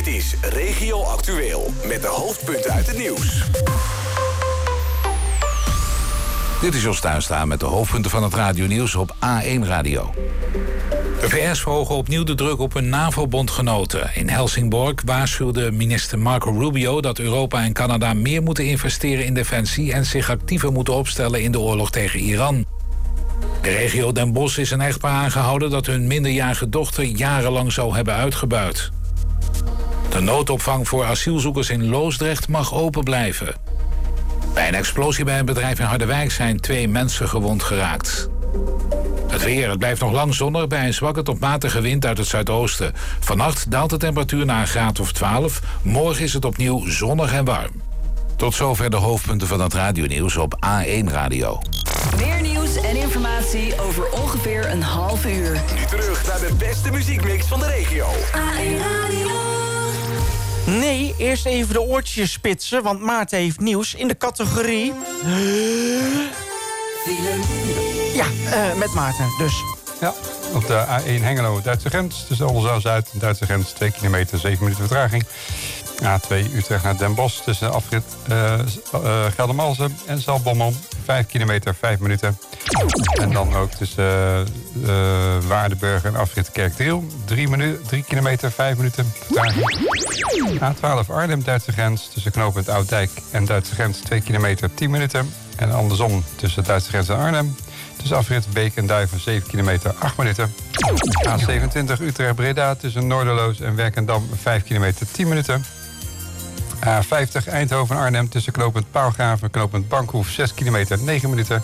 Dit is Regio Actueel met de hoofdpunten uit het nieuws. Dit is Jos Tuinstra met de hoofdpunten van het radionieuws op A1 Radio. De VS verhogen opnieuw de druk op hun NAVO-bondgenoten. In Helsingborg waarschuwde minister Marco Rubio dat Europa en Canada meer moeten investeren in defensie en zich actiever moeten opstellen in de oorlog tegen Iran. De regio Den Bosch is een echtpaar aangehouden dat hun minderjarige dochter jarenlang zou hebben uitgebuit. De noodopvang voor asielzoekers in Loosdrecht mag open blijven. Bij een explosie bij een bedrijf in Harderwijk zijn 2 mensen gewond geraakt. Het weer, het blijft nog lang zonnig bij een zwakke tot matige wind uit het zuidoosten. Vannacht daalt de temperatuur naar een graad of 12. Morgen is het opnieuw zonnig en warm. Tot zover de hoofdpunten van het radionieuws op A1 Radio. Meer nieuws en informatie over ongeveer een half uur. Nu terug naar de beste muziekmix van de regio. A1 Radio. Nee, eerst even de oortjes spitsen, want Maarten heeft nieuws in de categorie... Ja, met Maarten, dus. Ja, op de A1 Hengelo, Duitse grens. Tussen Oldenzaal-Zuid en Duitse grens 2 kilometer, 7 minuten vertraging. A2 Utrecht naar Den Bosch tussen afrit Geldermalsen en Zaltbommel. 5 kilometer, 5 minuten. En dan ook tussen Waardenburg en afrit Kerkdriel. 3 kilometer, 5 minuten vertraging. A12 Arnhem, Duitse grens. Tussen knooppunt Ouddijk en Duitse grens 2 kilometer, 10 minuten. En andersom tussen Duitse grens en Arnhem. Tussen afrit Beek en Duiven 7 kilometer, 8 minuten. A27 Utrecht-Breda tussen Noorderloos en Werkendam 5 kilometer, 10 minuten. A50 Eindhoven-Arnhem tussen knooppunt Paalgraven en knooppunt Bankhoef 6 kilometer, 9 minuten.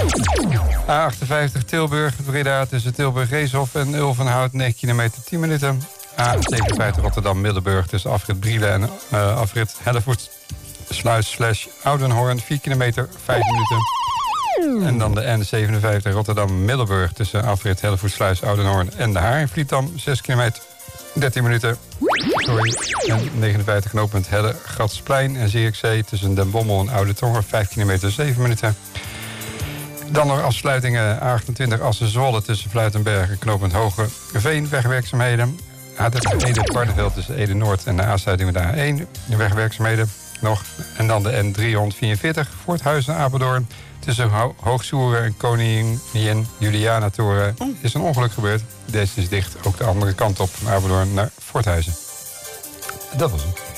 A58 Tilburg-Breda tussen Tilburg-Reeshof en Ulvenhout 9 kilometer, 10 minuten. A57 Rotterdam-Middelburg tussen afrit Brielen en afrit Hellevoetsluis/Oudenhoorn 4 kilometer, 5 minuten. En dan de N57 Rotterdam-Middelburg tussen afrit Hellevoetsluis, Oudenhoorn en de Haringvlietdam 6 kilometer, 13 minuten. En 59 knooppunt Helle, Gatsplein en Zierikzee tussen Den Bommel en Oude Tongen 5 kilometer, 7 minuten. Dan nog afsluitingen A28 Assen-Zwolle tussen Fluitenberg en knooppunt Hogeveen, wegwerkzaamheden. A30 Ede-Barneveld tussen Ede-Noord en de aansluiting met de A1, de wegwerkzaamheden nog. En dan de N344 Voorthuizen-Apeldoorn. Tussen Hoogsoeren en Koningin Juliana-toren is een ongeluk gebeurd. Deze is dicht, ook de andere kant op van Apeldoorn naar Voorthuizen. Dat was het.